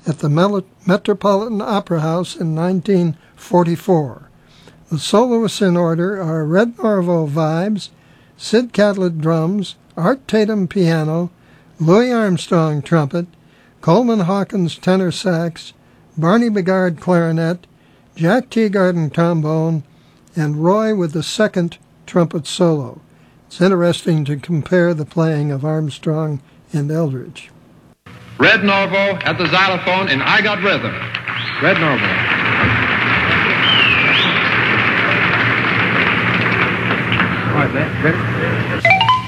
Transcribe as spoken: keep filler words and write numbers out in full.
at the Metropolitan Opera House in nineteen forty-four. The soloists in order are Red Norvo vibes, Sid Catlett drums, Art Tatum piano, Louis Armstrong trumpet, Coleman Hawkins tenor sax, Barney Bigard clarinet, Jack Teagarden trombone, and Roy with the second trumpet solo. It's interesting to compare the playing of Armstrong and Eldridge. Red Norvo at the xylophone in I Got Rhythm. Red Norvo. All right, man. Ready?